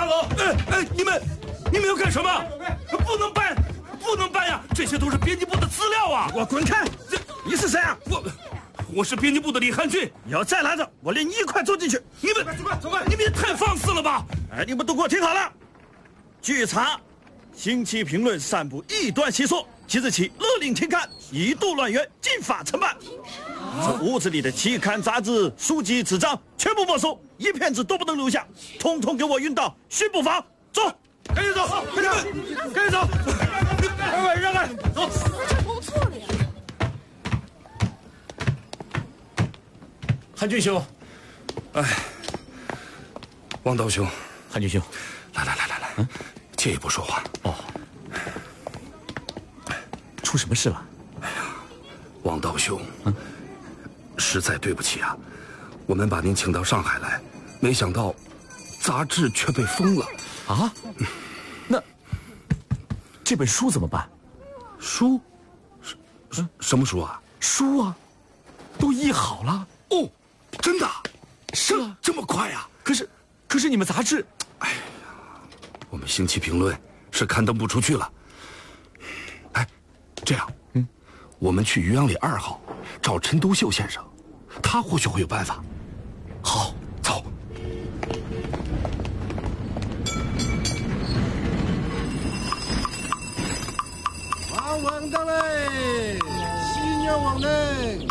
喽！你们要干什么？不能搬呀！这些都是编辑部的资料啊！ 给我滚开！你是谁啊？ 我是编辑部的李汉俊。 你要再来的，我连你一块揍进去！ 你们也太放肆了吧！ 你们都给我听好了！据查，《星期评论》散布异端邪说，即日起勒令停刊，一度乱源，禁法承办。这屋子里的期刊、杂志、书籍、纸张全部没收，一片纸都不能留下，统统给我运到巡捕房。走，赶紧走，快点，赶紧走！让开，走！ 弄错了呀！ 汉俊兄， 王道兄， 汉俊兄， 来，借一步说话。 哦，出什么事了？ 王道兄，实在对不起啊，我们把您请到上海来，没想到杂志却被封了。 啊？那这本书怎么办？ 书？什么书啊？ 书啊，都译好了。 哦，真的？ 是啊， 这么快啊？ 可是你们杂志， 哎呀，我们《星期评论》是刊登不出去了。这样，我们去渔阳里2号找陈独秀先生，他或许会有办法。 好， 走。 王的嘞，西牛王嘞。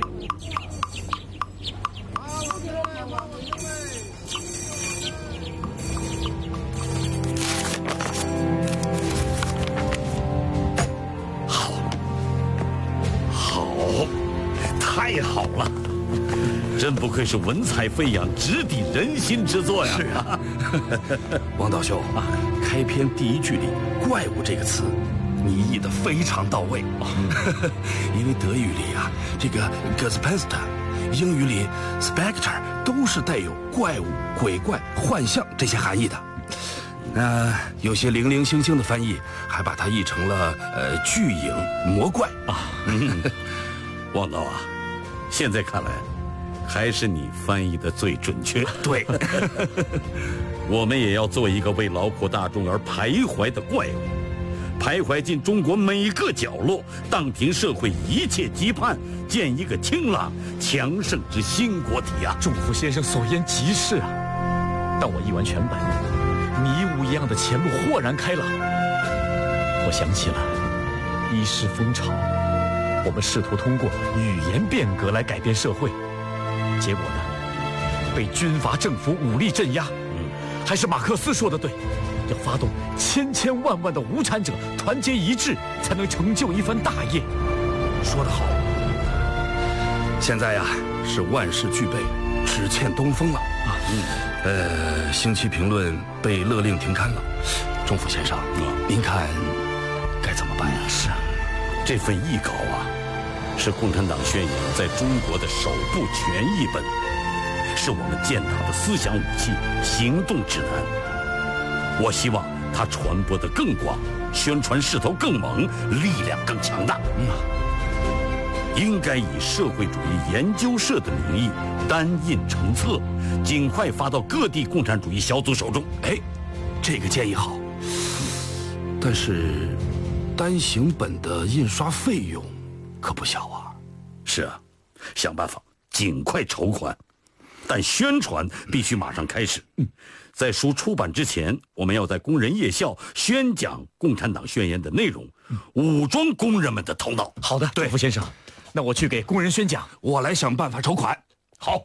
太好了，真不愧是文采飞扬、直抵人心之作呀！ 是啊，王道兄啊，开篇第一句里“怪物”这个词，你译得非常到位。因为德语里啊，这个 Gespenster， 英语里 Spectre 都是带有怪物、鬼怪、幻象这些含义的。有些零零星星的翻译还把它译成了巨影、魔怪啊。 王导啊，现在看来，还是你翻译的最准确。 对， 我们也要做一个为劳苦大众而徘徊的怪物，徘徊进中国每个角落，荡平社会一切羁绊，建一个清朗强盛之新国体啊！ 祝福先生所言极是啊！但我译完全版，迷雾一样的前路豁然开朗。我想起了医师风潮。我们试图通过语言变革来改变社会，结果呢，被军阀政府武力镇压。还是马克思说的对，要发动千千万万的无产者团结一致，才能成就一番大业。 说得好。现在呀，是万事俱备，只欠东风了啊。星期评论被勒令停刊了，钟府先生，您看该怎么办呀？ 是啊。这份译稿啊，是《共产党宣言》在中国的首部全译本，是我们建党的思想武器、行动指南。我希望它传播得更广，宣传势头更猛，力量更强大。应该以社会主义研究社的名义单印成册，尽快发到各地共产主义小组手中。 这个建议好，但是单行本的印刷费用可不小啊。 是啊，想办法尽快筹款，但宣传必须马上开始。在书出版之前，我们要在工人夜校宣讲《共产党宣言》的内容，武装工人们的头脑。 好的，对，傅先生，那我去给工人宣讲， 我来想办法筹款。 好。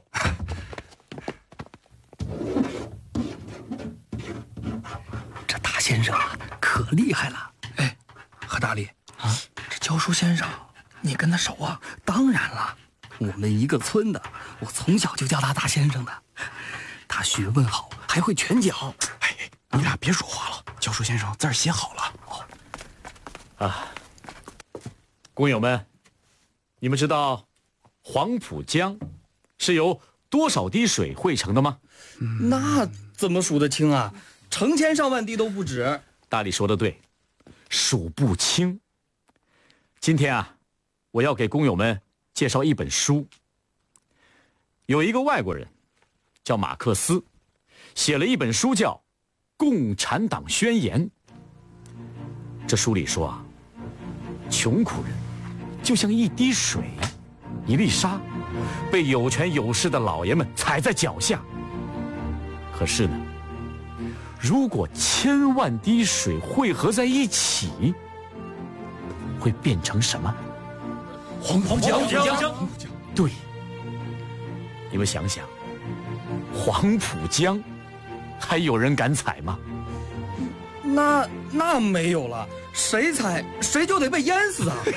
这大先生啊，可厉害了。 何大力啊，这教书先生，你跟他熟啊？ 当然了，我们一个村的，我从小就叫他大先生的。他学问好，还会拳脚。 你俩别说话了，教书先生字儿写好了。 工友们，你们知道黄浦江是由多少滴水汇成的吗？ 那怎么数得清啊？成千上万滴都不止。 大力说的对，数不清。今天啊，我要给工友们介绍一本书。有一个外国人叫马克思，写了一本书叫《 共产党宣言》。这书里说啊，穷苦人就像一滴水、一粒沙，被有权有势的老爷们踩在脚下。可是呢，如果千万滴水汇合在一起，会变成什么？黄浦江。对，你们想想，黄浦江还有人敢踩吗？ 那没有了，谁踩谁就得被淹死啊！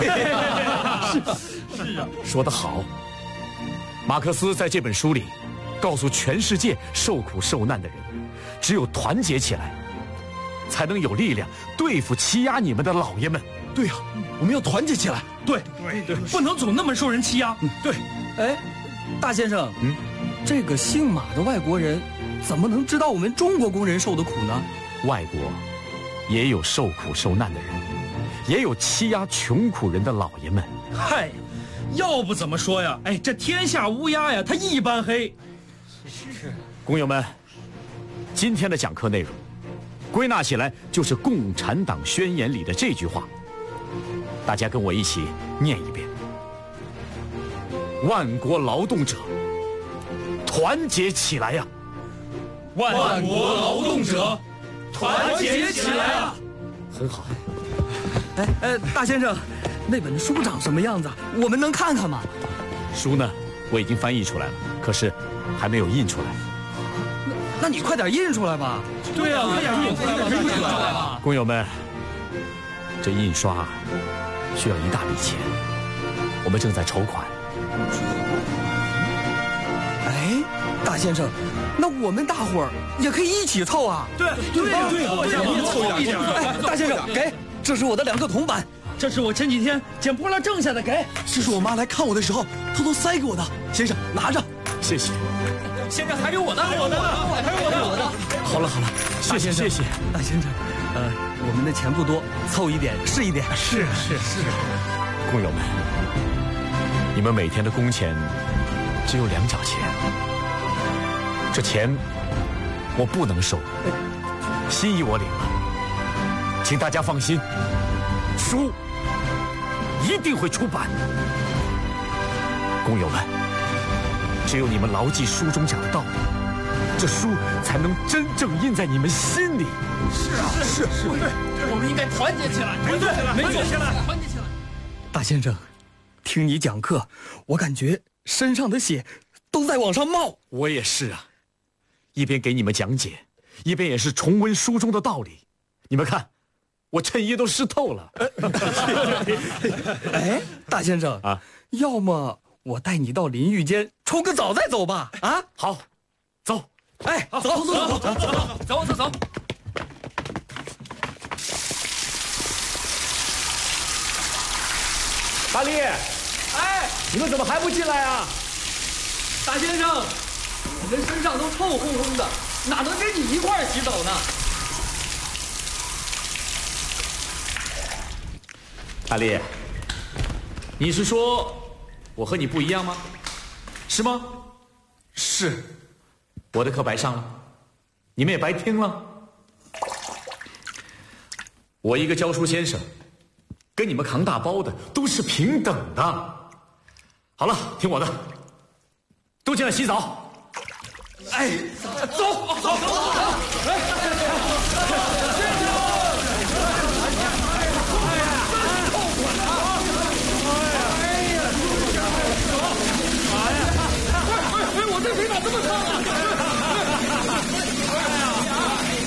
是啊，说得好。马克思在这本书里告诉全世界受苦受难的人，只有团结起来，才能有力量对付欺压你们的老爷们。 对呀，我们要团结起来。 对， 不能总那么受人欺压。 对。 哎，大先生，这个姓马的外国人怎么能知道我们中国工人受的苦呢？ 外国也有受苦受难的人，也有欺压穷苦人的老爷们。 嗨，要不怎么说呀？哎，这天下乌鸦呀，它一般黑。 是。工友们，今天的讲课内容归纳起来就是《共产党宣言》里的这句话，大家跟我一起念一遍：万国劳动者，团结起来呀！ 万国劳动者，团结起来呀！ 很好。 大先生，那本书长什么样子？我们能看看吗？ 书呢，我已经翻译出来了，可是还没有印出来。 那你快点印出来吧。 对呀，快点印出来吧。 工友们，这印刷需要一大笔钱，我们正在筹款。 哎，大先生，那我们大伙儿也可以一起凑啊！ 对，凑一点。 哎，大先生，给，这是我的2个铜板， 这是我前几天捡破烂挣下的，给。 这是我妈来看我的时候偷偷塞给我的，先生拿着。 谢谢。 先生还有我的，还有我的。 好了，谢谢。 大先生，我们的钱不多，凑一点是一点。 是。工友们，你们每天的工钱只有2角钱，这钱我不能收，心意我领了，请大家放心，书一定会出版。工友们，只有你们牢记书中讲的道理，这书才能真正印在你们心里。 是，我们应该团结起来。没错，团结起来。 大先生，听你讲课，我感觉身上的血都在往上冒。 我也是啊，一边给你们讲解，一边也是重温书中的道理。你们看，我衬衣都湿透了。 哎，大先生啊，要么我带你到淋浴间冲个澡再走吧。啊， 好，走。 哎，走。 大力， 哎， 你们怎么还不进来啊？ 大先生，你们身上都臭烘烘的，哪能跟你一块儿洗澡呢？ 大力，你是说我和你不一样吗？是吗？ 是。 我的课白上了，你们也白听了。我一个教书先生，跟你们扛大包的都是平等的。好了，听我的，都进来洗澡。 哎，走。我这水咋这么烫啊？